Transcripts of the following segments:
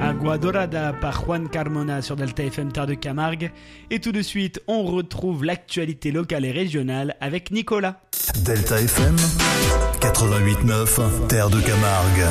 Agua Dorada par Juan Carmona sur Delta FM Terre de Camargue. Et tout de suite, on retrouve l'actualité locale et régionale avec Nicolas. Delta FM 88.9 Terre de Camargue.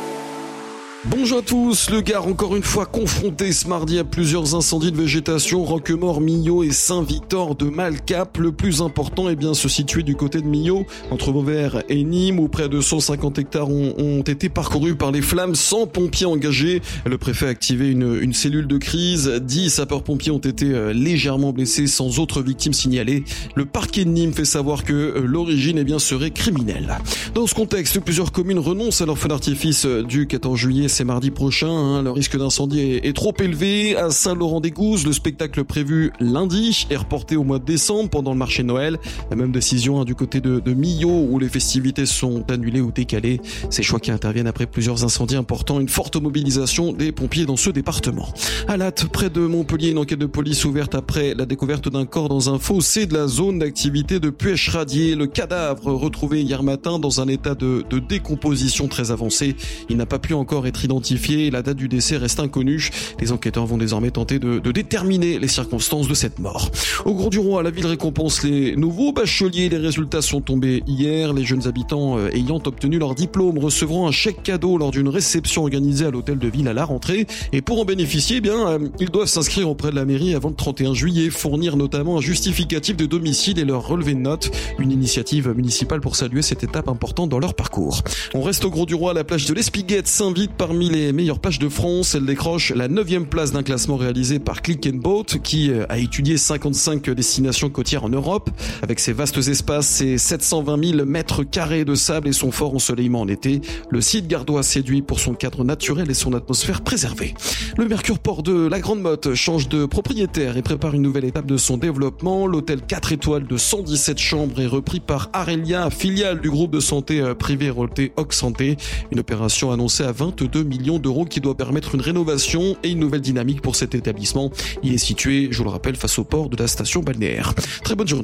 Bonjour à tous, le Gard encore une fois confronté ce mardi à plusieurs incendies de végétation, Roquemort, Millau et Saint-Victor de Malcap. Le plus important est bien se situer du côté de Millau, entre Vauvert et Nîmes, où près de 150 hectares ont été parcourus par les flammes sans pompiers engagés. Le préfet a activé une cellule de crise, 10 sapeurs-pompiers ont été légèrement blessés sans autres victimes signalées. Le parquet de Nîmes fait savoir que l'origine serait criminelle. Dans ce contexte, plusieurs communes renoncent à leur feu d'artifice du 14 juillet. C'est mardi prochain, le risque d'incendie est trop élevé. À Saint-Laurent-des-Gouzes, le spectacle prévu lundi est reporté au mois de décembre pendant le marché de Noël. La même décision du côté de Millau où les festivités sont annulées ou décalées. Ces choix qui interviennent après plusieurs incendies importants, une forte mobilisation des pompiers dans ce département. À Latte, près de Montpellier, une enquête de police ouverte après la découverte d'un corps dans un fossé de la zone d'activité de Puech-Radier. Le cadavre retrouvé hier matin dans un état de décomposition très avancé. Il n'a pas pu encore être identifié et la date du décès reste inconnue. Les enquêteurs vont désormais tenter de déterminer les circonstances de cette mort. Au Grau-du-Roi, la ville récompense les nouveaux bacheliers. Les résultats sont tombés hier. Les jeunes habitants ayant obtenu leur diplôme recevront un chèque cadeau lors d'une réception organisée à l'hôtel de ville à la rentrée. Et pour en bénéficier, ils doivent s'inscrire auprès de la mairie avant le 31 juillet, fournir notamment un justificatif de domicile et leur relevé de notes. Une initiative municipale pour saluer cette étape importante dans leur parcours. On reste au Grau-du-Roi. La plage de l'Espiguette s'invite parmi les meilleures plages de France. Elle décroche la 9e place d'un classement réalisé par Click & Boat qui a étudié 55 destinations côtières en Europe. Avec ses vastes espaces, ses 720 000 mètres carrés de sable et son fort ensoleillement en été, le site gardois séduit pour son cadre naturel et son atmosphère préservée. Le Mercure Port de la Grande Motte change de propriétaire et prépare une nouvelle étape de son développement. L'hôtel 4 étoiles de 117 chambres est repris par Arelia, filiale du groupe de santé privé Roté Oc-Santé. Une opération annoncée à 22 millions d'euros qui doit permettre une rénovation et une nouvelle dynamique pour cet établissement. Il est situé, je le rappelle, face au port de la station balnéaire. Très bonne journée.